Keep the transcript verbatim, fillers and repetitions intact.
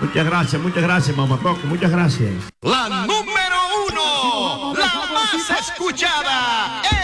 Muchas gracias, muchas gracias, mamá Coco, muchas gracias. La número uno, la más escuchada.